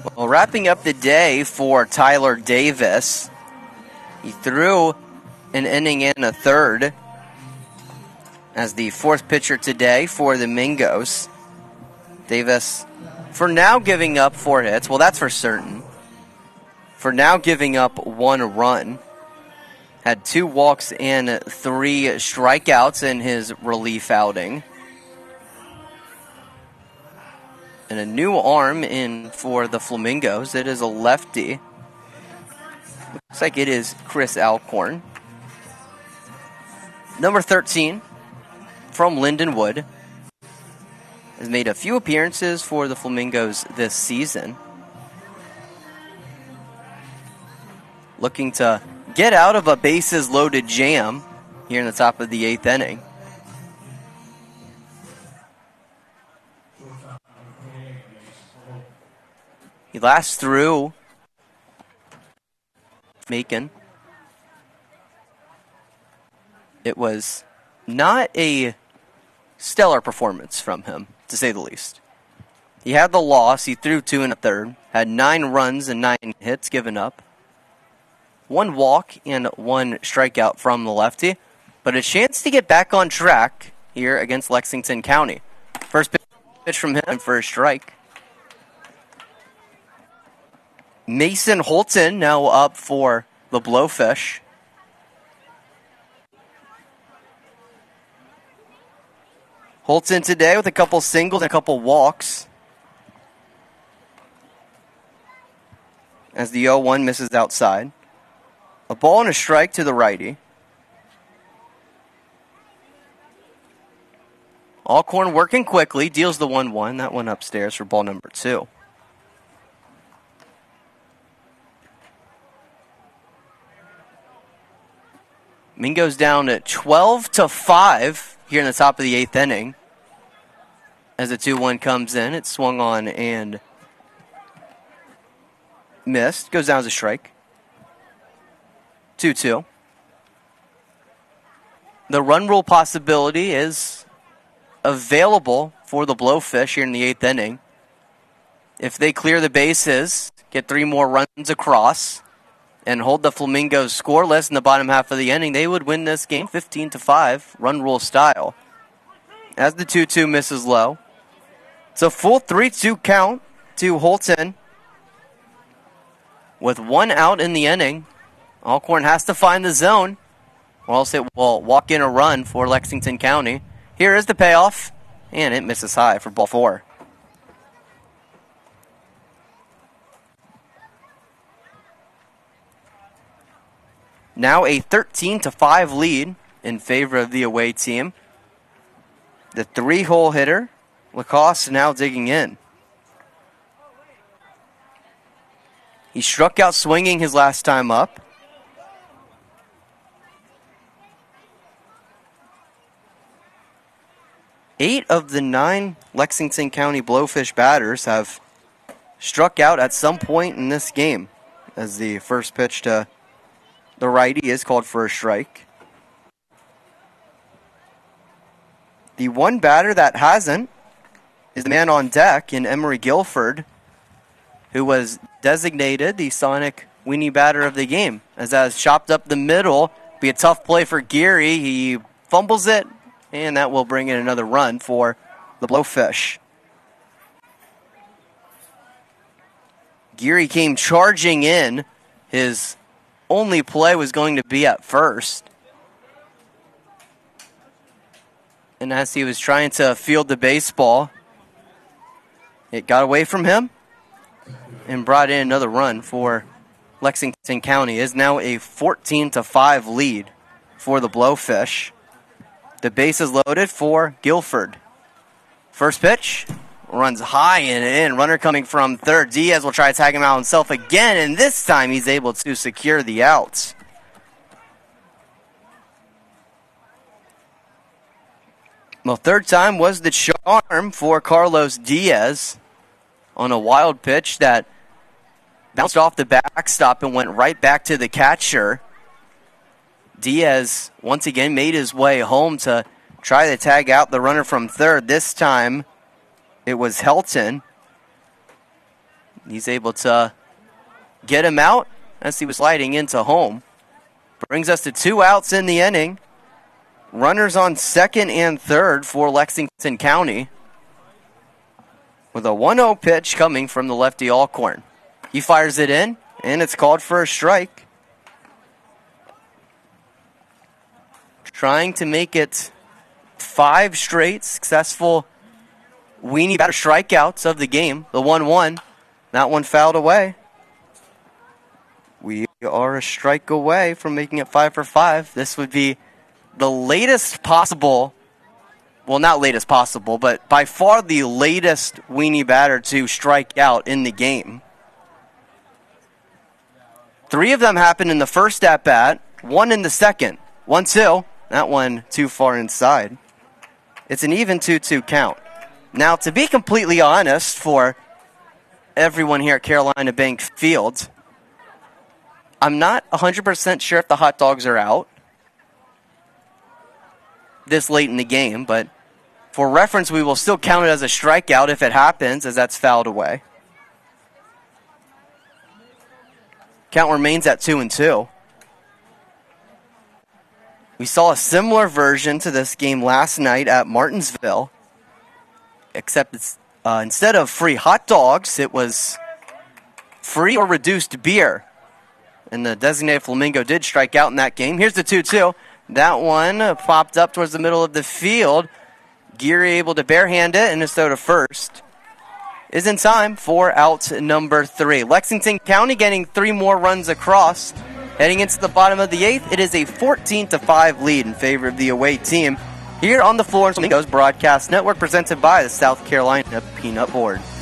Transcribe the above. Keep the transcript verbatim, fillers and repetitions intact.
Well, wrapping up the day for Tyler Davis, he threw an inning and a third as the fourth pitcher today for the Mingos. Davis, for now, giving up four hits. Well, that's for certain. For now, giving up one run. Had two walks and three strikeouts in his relief outing. And a new arm in for the Flamingos. It is a lefty. Looks like it is Chris Alcorn. Number thirteen from Lindenwood has made a few appearances for the Flamingos this season. Looking to get out of a bases-loaded jam here in the top of the eighth inning. He last threw Macon. It was not a stellar performance from him, to say the least. He had the loss. He threw two and a third. Had nine runs and nine hits given up. One walk and one strikeout from the lefty. But a chance to get back on track here against Lexington County. First pitch from him for a strike. Mason Holton now up for the Blowfish. Holton today with a couple singles and a couple walks. As the oh one misses outside. A ball and a strike to the righty. Alcorn working quickly, deals the one one. That one upstairs for ball number two. Mingo's down at twelve to five here in the top of the eighth inning. As the two one comes in, it's swung on and missed. Goes down as a strike. two two. The run rule possibility is available for the Blowfish here in the eighth inning. If they clear the bases, get three more runs across, and hold the Flamingos scoreless in the bottom half of the inning, they would win this game fifteen to five, run rule style. As the two two misses low. It's a full three two count to Holton. With one out in the inning, Alcorn has to find the zone, or else it will walk in a run for Lexington County. Here is the payoff, and it misses high for ball four. Now a thirteen to five lead in favor of the away team. The three-hole hitter, Lacoste, now digging in. He struck out swinging his last time up. Eight of the nine Lexington County Blowfish batters have struck out at some point in this game, as the first pitch to the righty is called for a strike. The one batter that hasn't is the man on deck in Emery Guilford, who was designated the Sonic weenie batter of the game, as that is chopped up the middle. Be a tough play for Geary. He fumbles it, and that will bring in another run for the Blowfish. Geary came charging in. His only play was going to be at first. And as he was trying to field the baseball, it got away from him and brought in another run for Lexington County. It is now a fourteen to five lead for the Blowfish. The base is loaded for Guilford. First pitch runs high and in. Runner coming from third. Diaz will try to tag him out himself again, and this time he's able to secure the outs. Well, third time was the charm for Carlos Diaz on a wild pitch that bounced off the backstop and went right back to the catcher. Diaz once again made his way home to try to tag out the runner from third. This time it was Helton. He's able to get him out as he was sliding into home. Brings us to two outs in the inning. Runners on second and third for Lexington County. With a one oh pitch coming from the lefty Alcorn. He fires it in, and it's called for a strike. Trying to make it five straight successful weenie batter strikeouts of the game. The one one. That one fouled away. We are a strike away from making it five for five. This would be the latest possible, well, not latest possible, but by far the latest weenie batter to strike out in the game. Three of them happened in the first at-bat, one in the second. one two. That one too far inside. It's an even two two count. Now, to be completely honest, for everyone here at Carolina Bank Field, I'm not one hundred percent sure if the hot dogs are out this late in the game, but for reference, we will still count it as a strikeout if it happens, as that's fouled away. Count remains at two and two. We saw a similar version to this game last night at Martinsville, except it's, uh, instead of free hot dogs, it was free or reduced beer. And the designated Flamingo did strike out in that game. Here's the two two. That one uh, popped up towards the middle of the field. Geary able to barehand it, and it's throw to first is in time for out number three. Lexington County getting three more runs across. Heading into the bottom of the eighth, it is a fourteen to five lead in favor of the away team here on the Florence Flamingos Broadcast Network, presented by the South Carolina Peanut Board.